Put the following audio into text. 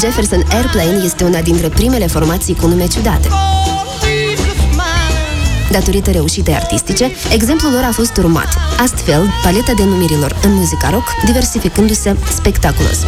Jefferson Airplane este una dintre primele formații cu nume ciudate. Datorită reușitei artistice, exemplul lor a fost urmat. Astfel, paleta denumirilor în muzica rock diversificându-se spectaculos.